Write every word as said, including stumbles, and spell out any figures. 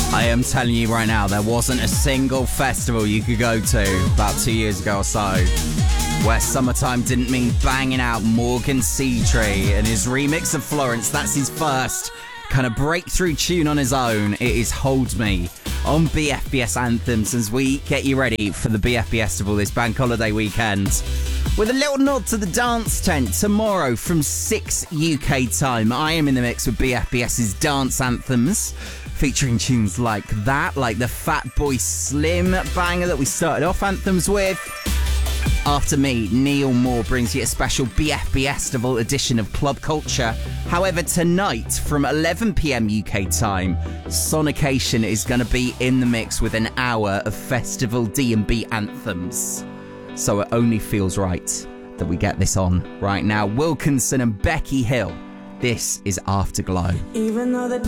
I am telling you right now, there wasn't a single festival you could go to about two years ago or so where summertime didn't mean banging out Morgan Seatree and his remix of Florence. That's his first kind of breakthrough tune on his own. It is Hold Me on B F B S Anthems as we get you ready for the B F B Festival this bank holiday weekend. With a little nod to the dance tent tomorrow from six U K time. I am in the mix with BFBS's Dance Anthems, featuring tunes like that, like the Fatboy Slim banger that we started off Anthems with. After me, Neil Moore brings you a special B F B Festival edition of Club Culture. However, tonight from eleven p.m. U K time, Sonication is going to be in the mix with an hour of festival D and B anthems. So it only feels right that we get this on right now. Wilkinson and Becky Hill. This is Afterglow. Even though the